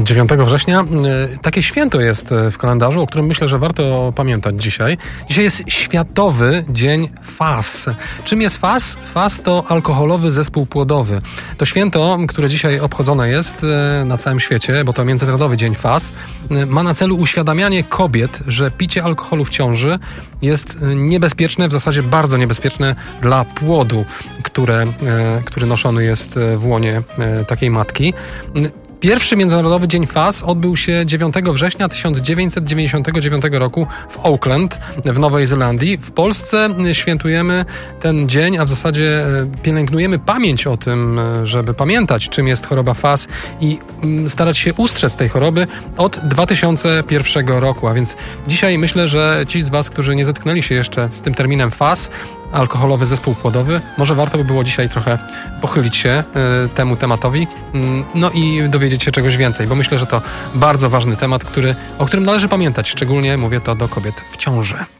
9 września takie święto jest w kalendarzu, o którym myślę, że warto pamiętać dzisiaj. Dzisiaj jest Światowy Dzień FAS. Czym jest FAS? FAS to alkoholowy zespół płodowy. To święto, które dzisiaj obchodzone jest na całym świecie, bo to Międzynarodowy Dzień FAS, ma na celu uświadamianie kobiet, że picie alkoholu w ciąży jest niebezpieczne, w zasadzie bardzo niebezpieczne dla płodu, który noszony jest w łonie takiej matki. Pierwszy Międzynarodowy Dzień FAS odbył się 9 września 1999 roku w Auckland w Nowej Zelandii. W Polsce świętujemy ten dzień, a w zasadzie pielęgnujemy pamięć o tym, żeby pamiętać, czym jest choroba FAS i starać się ustrzec tej choroby od 2001 roku. A więc dzisiaj myślę, że ci z Was, którzy nie zetknęli się jeszcze z tym terminem FAS, alkoholowy zespół płodowy, może warto by było dzisiaj trochę pochylić się temu tematowi, no i dowiedzieć się czegoś więcej, bo myślę, że to bardzo ważny temat, o którym należy pamiętać, szczególnie mówię to do kobiet w ciąży.